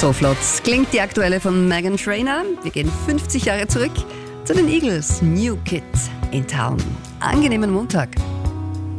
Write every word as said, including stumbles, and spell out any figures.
So flott klingt die aktuelle von Meghan Trainor. Wir gehen fünfzig Jahre zurück zu den Eagles. New Kid in Town. Angenehmen Montag.